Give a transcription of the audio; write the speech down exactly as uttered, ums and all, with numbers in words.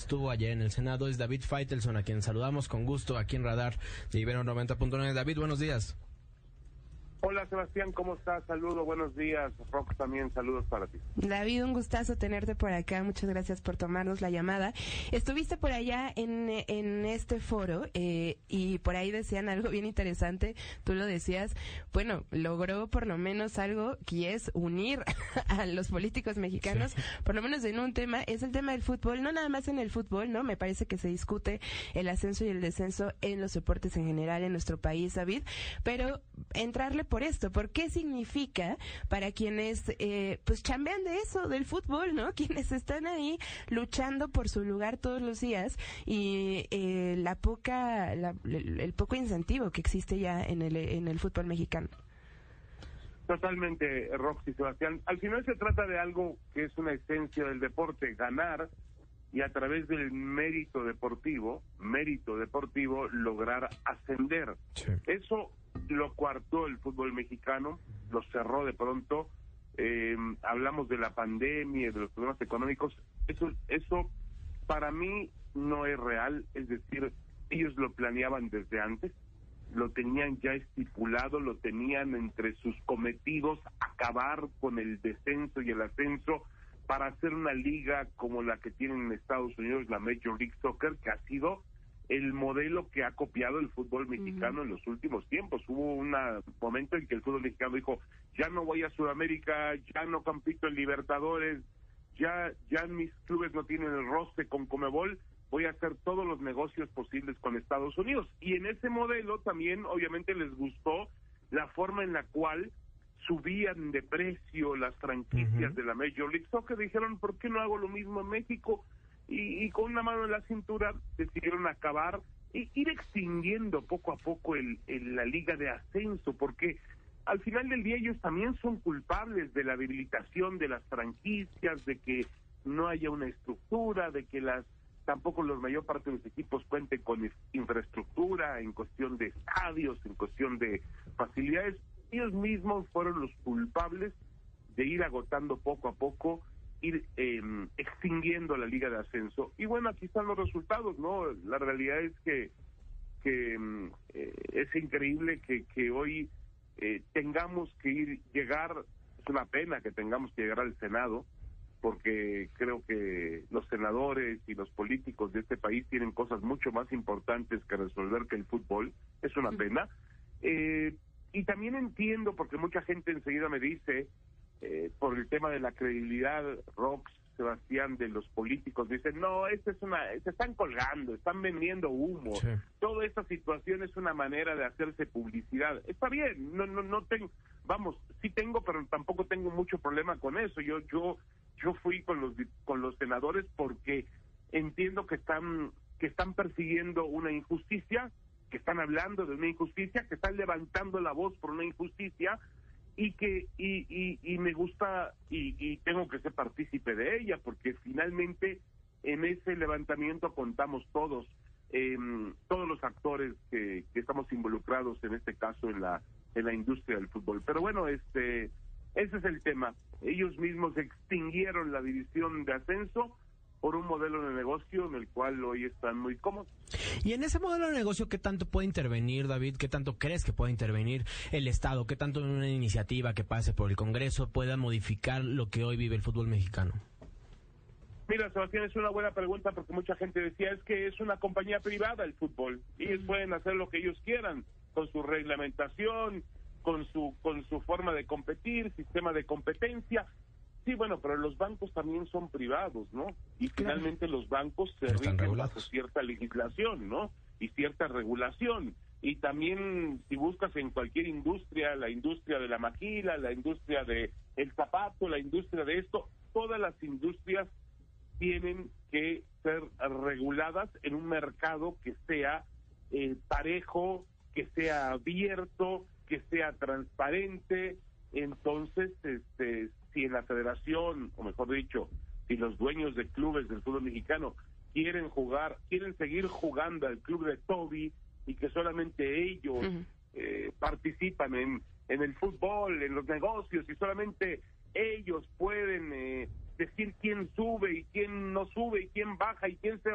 estuvo ayer en el Senado es David Faitelson, a quien saludamos con gusto aquí en Radar de Ibero noventa punto nueve. David, buenos días. Hola Sebastián, ¿cómo estás? Saludos, buenos días. Rox, también saludos para ti. David, un gustazo tenerte por acá, muchas gracias por tomarnos la llamada. Estuviste por allá en, en este foro eh, y por ahí decían algo bien interesante, tú lo decías, bueno, logró por lo menos algo que es unir a los políticos mexicanos, sí. Por lo menos en un tema, es el tema del fútbol, no nada más en el fútbol, ¿no? Me parece que se discute el ascenso y el descenso en los deportes en general en nuestro país, David, pero entrarle por esto, ¿por qué significa para quienes eh, pues chambean de eso, del fútbol, ¿no? Quienes están ahí luchando por su lugar todos los días y eh, la poca, la, el, el poco incentivo que existe ya en el en el fútbol mexicano. Totalmente, Roxy, Sebastián. Al final se trata de algo que es una esencia del deporte, ganar y a través del mérito deportivo, mérito deportivo, lograr ascender. Sí. Eso lo coartó el fútbol mexicano, lo cerró de pronto. Eh, hablamos de la pandemia, de los problemas económicos. Eso, eso para mí no es real, es decir, ellos lo planeaban desde antes, lo tenían ya estipulado, lo tenían entre sus cometidos, acabar con el descenso y el ascenso para hacer una liga como la que tienen en Estados Unidos, la Major League Soccer, que ha sido el modelo que ha copiado el fútbol mexicano uh-huh. en los últimos tiempos. Hubo un momento en que el fútbol mexicano dijo, ya no voy a Sudamérica, ya no compito en Libertadores, ya ya mis clubes no tienen el roce con Conmebol, voy a hacer todos los negocios posibles con Estados Unidos. Y en ese modelo también obviamente les gustó la forma en la cual subían de precio las franquicias uh-huh. de la Major League Soccer. Dijeron, ¿por qué no hago lo mismo en México? Y, y con una mano en la cintura decidieron acabar e ir extinguiendo poco a poco el, el, la liga de ascenso, porque al final del día ellos también son culpables de la debilitación de las franquicias, de que no haya una estructura, de que las tampoco la mayor parte de los equipos cuenten con infraestructura en cuestión de estadios, en cuestión de facilidades. Ellos mismos fueron los culpables de ir agotando poco a poco, ir eh, extinguiendo la liga de ascenso. Y bueno, aquí están los resultados, ¿no? La realidad es que que eh, es increíble que, que hoy eh, tengamos que ir, llegar, es una pena que tengamos que llegar al Senado, porque creo que los senadores y los políticos de este país tienen cosas mucho más importantes que resolver que el fútbol. Es una pena. Eh, y también entiendo, porque mucha gente enseguida me dice, eh, por el tema de la credibilidad, Rox, Sebastián, de los políticos, dicen, no, esta es una, se están colgando, están vendiendo humo. Sí. Toda esta situación es una manera de hacerse publicidad. Está bien, no, no, no tengo, vamos, sí tengo, pero tampoco tengo mucho problema con eso. Yo, yo, yo fui con los, con los senadores porque entiendo que están, que están persiguiendo una injusticia, que están hablando de una injusticia, que están levantando la voz por una injusticia, y que y, y, y me gusta y, y tengo que ser partícipe de ella, porque finalmente en ese levantamiento contamos todos, eh, todos los actores que, que estamos involucrados en este caso en la en la industria del fútbol. Pero bueno, este ese es el tema. Ellos mismos extinguieron la división de ascenso por un modelo de negocio en el cual hoy están muy cómodos. Y en ese modelo de negocio, ¿qué tanto puede intervenir, David? ¿Qué tanto crees que puede intervenir el Estado? ¿Qué tanto en una iniciativa que pase por el Congreso pueda modificar lo que hoy vive el fútbol mexicano? Mira, Sebastián, es una buena pregunta porque mucha gente decía, es que es una compañía privada el fútbol, y ellos pueden hacer lo que ellos quieran con su reglamentación, con su con su forma de competir, sistema de competencia. Sí, bueno, pero los bancos también son privados, ¿no? Y finalmente los bancos se rigen bajo cierta legislación, ¿no? Y cierta regulación. Y también, si buscas en cualquier industria, la industria de la maquila, la industria de el zapato, la industria de esto, todas las industrias tienen que ser reguladas en un mercado que sea eh, parejo, que sea abierto, que sea transparente. Entonces, este, si en la federación, o mejor dicho, si los dueños de clubes del fútbol mexicano quieren jugar, quieren seguir jugando al club de Toby y que solamente ellos uh-huh. eh, participan en, en el fútbol, en los negocios, y solamente ellos pueden eh, decir quién sube y quién no sube y quién baja y quién se